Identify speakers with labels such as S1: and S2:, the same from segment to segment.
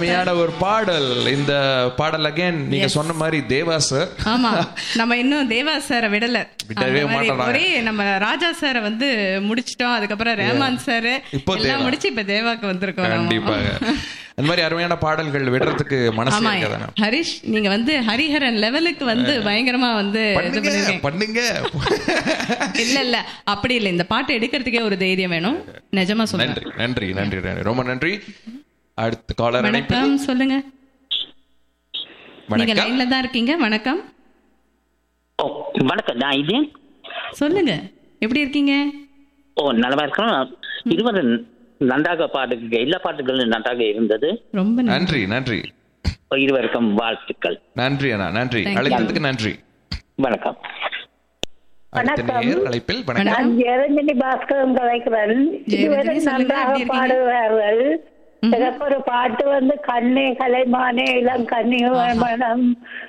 S1: அருமையான ஒரு பாடல். இந்த பாடல் அகைன் நீங்க சொன்ன மாதிரி தேவா சார்.
S2: ஆமா, நம்ம இன்னும் தேவா சாரை விடவே ஒரே நம்ம ராஜா சாரை வந்து முடிச்சிட்டோம். அதுக்கப்புறம் ரஹ்மான் சார் எல்லாம் முடிச்சு இப்ப தேவாக்கு வந்திருக்கோம்.
S1: கண்டிப்பாக அந்த மாதிரி அருமையான பாடல்கள் விடுறதுக்கு மனசு இருக்காதானே.
S2: ஹரிஷ், நீங்க வந்து ஹரிஹரன் லெவலுக்கு வந்து பயங்கரமா வந்து
S1: பண்ணுங்க.
S2: இல்ல இல்ல அப்படி இல்ல, இந்த பாட்டு எடுக்கிறதுக்கே ஒரு தைரியம் வேணும். நிஜமா சொல்லுங்க.
S1: நன்றி நன்றி நன்றி, ரொம்ப நன்றி. அடுத்த காலர்.
S2: வணக்கம், சொல்லுங்க. நீங்க லைன்ல தான் இருக்கீங்க. வணக்கம்.
S3: வணக்கம், நான் இதே.
S2: சொல்லுங்க, எப்படி இருக்கீங்க?
S3: நலமா இருக்கிறோம். இதுவரை நன்றாக பாட்டுக்கு எல்லா பாட்டுகளும் நன்றாக இருந்தது.
S2: ரொம்ப
S1: நன்றி நன்றி.
S3: இருவருக்கும் வாழ்த்துக்கள்.
S1: நன்றி அண்ணா, நன்றி. அழைத்ததுக்கு நன்றி.
S3: வணக்கம்.
S1: அழைப்பில்
S4: நான் ஜெரஞ்சனி பாஸ்கரன் கலைக்கிறேன். இதுவரை நன்றாக பாடுவார்கள். எனக்கு ஒரு பாட்டு வந்து கண்ணே கலைமானே இளம் கன்னிமணம்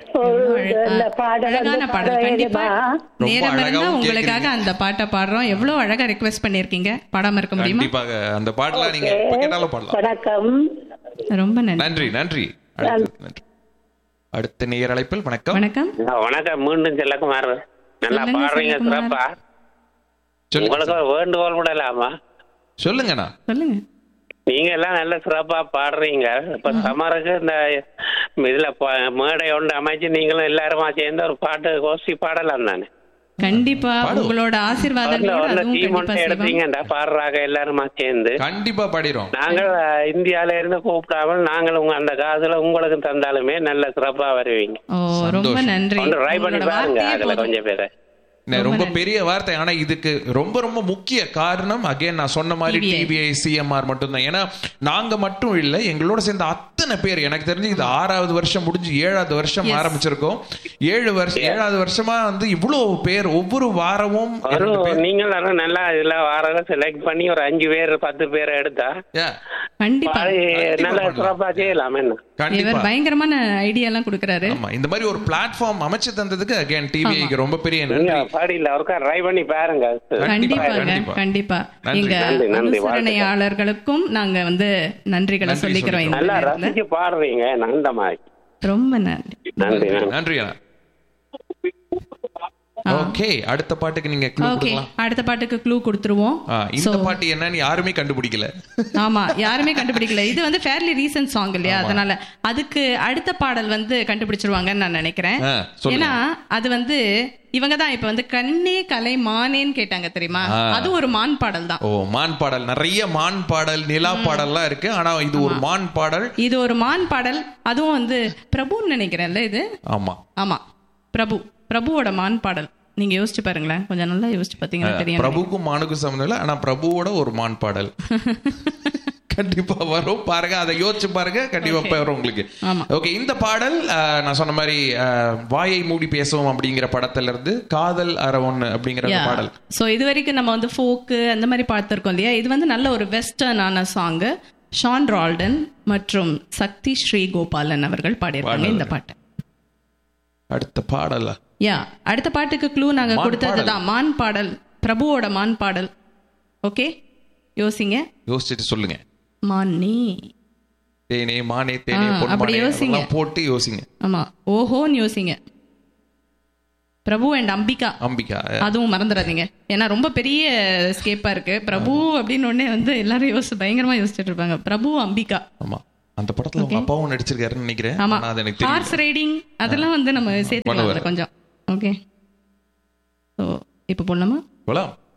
S2: உங்களுக்காக அந்த பாட்டை பாடுறோம். எவ்வளவு அழகா ரிக்வெஸ்ட் பண்ணிருக்கீங்க, பாடாம இருக்க முடியுமா?
S1: அந்த பாடல நீங்க கேட்டாலும் பாடலாம்.
S4: வணக்கம்,
S2: ரொம்ப
S1: நன்றி நன்றி. அடுத்த நேயர் அழைப்பில். வணக்கம்.
S2: வணக்கம்.
S5: வணக்கம். மீண்டும் செல்லக்குமார், நல்லா பாடுறீங்க, சிறப்பா. உங்களுக்கு வேண்டுகோள் விடலாமா?
S1: சொல்லுங்கண்ணா.
S2: சொல்லுங்க.
S5: நீங்க எல்லாம் நல்ல சிறப்பா பாடுறீங்க. இப்ப சமருக்கு இந்த இதுல மேடை ஒன்று அமைச்சு நீங்களும் எல்லாருமா சேர்ந்து ஒரு பாட்டு கோஷ்டி பாடலாம் தானே?
S2: கண்டிப்பா, உங்களோட ஆசீர்வாதம்
S5: எடுத்தீங்கடா பாடுறாங்க எல்லாருமா சேர்ந்து.
S1: கண்டிப்பா பாடிரோம்.
S5: நாங்கள் இந்தியால இருந்து கூப்பிடாமல் நாங்கள் உங்க அந்த காசுல உங்களுக்கு தந்தாலுமே நல்ல சிறப்பா வருவீங்க.
S2: ரொம்ப நன்றி.
S5: ட்ரை பண்ணி பாருங்க, அதுல கொஞ்சம் பேரை.
S1: ரொம்ப பெரிய வார்த்தை, ஆனா இதுக்கு ரொம்ப ரொம்ப முக்கிய காரணம் அகைன் நான் சொன்ன மாதிரி டிவிஐ சிஎம்ஆர் மட்டும் தான். ஏன்னா நாங்க மட்டும் இல்ல, எங்களோட சேர்ந்த அத்தனை பேர், எனக்கு தெரிஞ்சு இது 6வது வருஷம் முடிஞ்சு 7வது வருஷம் ஆரம்பிச்சிருக்கோம். 7வது வருஷமா வந்து இவ்வளவு பேர் ஒவ்வொரு வாரமும்.
S5: நீங்க நல்லா இதுல வாரம் செலக்ட் பண்ணி ஒரு 5 பேர் 10 பேரை எடுத்தா
S2: கண்டிப்பா
S5: நல்ல சிறப்பா செய்யலாம். என்ன
S2: பயங்கரமான ஐடியா எல்லாம் கொடுக்கறாரு.
S1: இந்த மாதிரி ஒரு பிளாட்ஃபார்ம் அமைச்சு தந்ததுக்கு அகைன் டிவிஐக்கு ரொம்ப பெரிய நன்றி.
S2: கண்டிப்பா எங்க அனுசரணையாளர்களுக்கும் நாங்க வந்து நன்றிகளை சொல்லிக்கிறோம். ரொம்ப நன்றி
S1: நன்றி. ஓகே, அடுத்த பாட்டுக்கு நீங்க க்ளூ கொடுக்கலாம்.
S2: அடுத்த பாட்டுக்கு க்ளூ கொடுத்துருவோம்.
S1: இந்த பாட்டு என்னன்னு யாருமே கண்டுபிடிக்கல.
S2: ஆமா, யாருமே கண்டுபிடிக்கல. இது வந்து ஃபேர்லி ரீசன்ட் சாங் இல்லையா, அதனால அதுக்கு அடுத்த பாடல் வந்து கண்டுபிடிச்சிருவாங்கன்னு நான் நினைக்கிறேன். ஏன்னா அது வந்து இவங்க தான் இப்ப வந்து கண்ணே கலை மானேன்னு கேட்டாங்க தெரியுமா? அது ஒரு மான் பாடல் தான்.
S1: மான் பாடல், நிறைய மான் பாடல், நிலா பாடல்லாம் இருக்கு. ஆனா இது ஒரு மான் பாடல்.
S2: இது ஒரு மான் பாடல். அதுவும் வந்து பிரபுன்னு நினைக்கிறேன்ல இது.
S1: ஆமா
S2: ஆமா, பிரபுவோட மான் பாடல். நீங்க யோசிச்சு பாருங்களேன், கொஞ்சம் நல்லா யோசிச்சு பாத்தீங்கன்னா தெரியும்.
S1: பிரபுக்கும் மானுக்கும் சம்பந்தம் இல்லை, ஆனா பிரபுவோட ஒரு மான் பாடல் கண்டிப்பா வரும். பாருங்க, அதை யோசிச்சு பாருங்க, கண்டிப்பா வரும் உங்களுக்கு. ஓகே, இந்த பாடல் நான் சொன்ன மாதிரி வாயை மூடி பேசுவோம் அப்படிங்கிற படத்துல இருந்து காதல் அரவன் அப்படிங்கிற பாடல்.
S2: சோ இது வரைக்கும் நம்ம வந்து ஃபோக்கு அந்த மாதிரி பார்த்திருக்கோம் இல்லையா. இது வந்து நல்ல ஒரு வெஸ்டர்னான சாங். ஷான் ரால்டன் மற்றும் சக்தி ஸ்ரீ கோபாலன் அவர்கள் பாடியிருக்காங்க இந்த பாட்டு.
S1: அடுத்த பாடல்
S2: அடுத்த பாட்டுக்கு க்ளூ நாங்க கொடுத்ததுதான் மான் பாடல், பிரபுவோட மான் பாடல். ஓகே, யோசிச்சுட்டு
S1: சொல்லுங்க.
S2: மானே
S1: தேனே மானே தேனே
S2: அப்படி யோசிங்க,
S1: போட்டு யோசிங்க.
S2: ஆமா, ஓஹோன்னு யோசிங்க. பிரபு அண்ட் அம்பிகா, அதுவும் மறந்துடாதீங்க. ஏன்னா ரொம்ப பெரிய ஸ்கேப்பா இருக்கு. பிரபு அப்படின்னு ஒன்னே வந்து எல்லாரும் பயங்கரமா யோசிச்சுட்டு இருப்பாங்க. பிரபு அம்பிகா.
S1: ஆமா, அந்த படத்துல உங்க அப்பாவும் நடிச்சிருக்காருன்னு நினைக்கிறேன்.
S2: ஆமா, ஹார்ஸ் ரைடிங் அதெல்லாம் வந்து நம்ம சேர்த்துக்கலாம் கொஞ்சம். ஓகே, சோ இப்போ போலாமா?